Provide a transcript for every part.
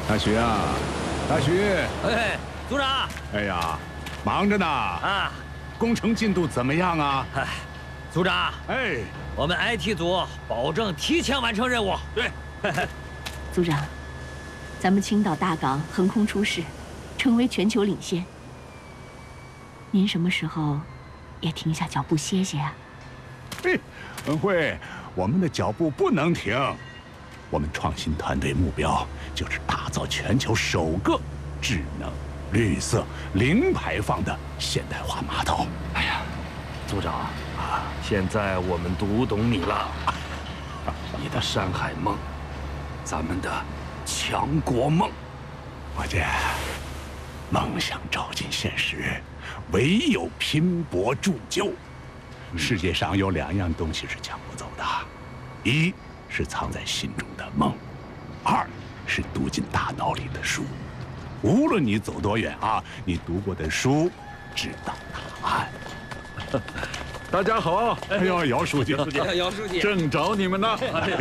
大徐啊，大徐！ 哎，组长。 哎呀，忙着呢啊！工程进度怎么样啊？ 哎，组长。 哎， 我们 IT 组保证提前完成任务。 对。 组长，咱们青岛大港横空出世，成为全球领先。您什么时候也停下脚步歇歇啊？ 嘿，文慧，我们的脚步不能停。我们创新团队目标就是打造全球首个智能、绿色、零排放的现代化码头。 哎呀，组长啊，现在我们读懂你了，你的山海梦，咱们的强国梦。 伙计，梦想照进现实，唯有拼搏铸就。世界上有2样东西是抢不走的，一是藏在心中的梦，二是读进大脑里的书。无论你走多远啊，你读过的书知道答案。 大家好， 哎呦，姚书记， 姚书记， 正找你们呢。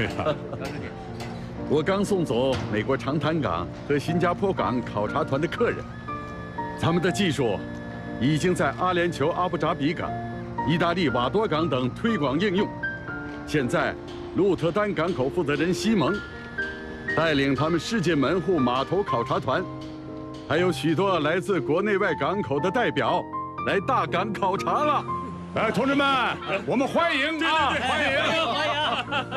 我刚送走美国长滩港和新加坡港考察团的客人，咱们的技术已经在阿联酋阿布扎比港、意大利瓦多港等推广应用。现在，鹿特丹港口负责人西蒙带领他们世界门户码头考察团，还有许多来自国内外港口的代表来大港考察了。 哎，同志们，我们欢迎啊，欢迎！